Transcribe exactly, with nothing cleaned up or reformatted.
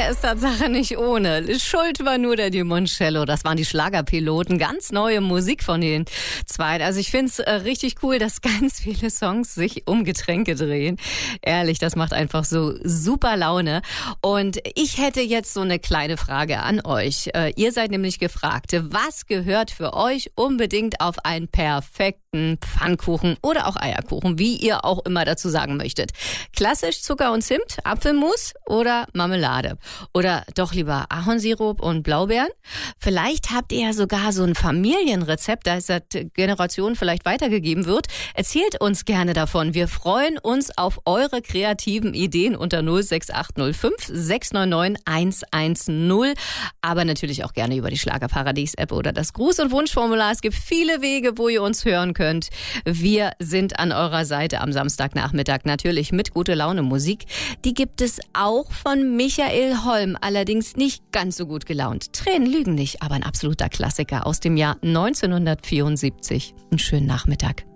der ist Tatsache nicht ohne. Schuld war nur der Limoncello. Das waren die Schlagerpiloten. Ganz neue Musik von den zwei. Also ich finde es äh, richtig cool, dass ganz viele Songs sich um Getränke drehen. Ehrlich, das macht einfach so super Laune. Und ich hätte jetzt so eine kleine Frage an euch. Äh, ihr seid nämlich gefragt, was gehört für euch unbedingt auf einen perfekten Pfannkuchen oder auch Eierkuchen, wie ihr auch immer dazu sagen möchtet. Klassisch Zucker und Zimt, Apfelmus oder Marmelade? Oder doch lieber Ahornsirup und Blaubeeren? Vielleicht habt ihr ja sogar so ein Familienrezept, das seit Generationen vielleicht weitergegeben wird. Erzählt uns gerne davon. Wir freuen uns auf eure kreativen Ideen unter null sechs acht null fünf sechs neun neun eins eins null. Aber natürlich auch gerne über die Schlagerparadies-App oder das Gruß- und Wunschformular. Es gibt viele Wege, wo ihr uns hören könnt. Wir sind an eurer Seite am Samstagnachmittag natürlich mit gute Laune Musik. Die gibt es auch von Michael Holm, allerdings nicht ganz so gut gelaunt. Tränen lügen nicht, aber ein absoluter Klassiker aus dem Jahr neunzehnhundertvierundsiebzig. Einen schönen Nachmittag.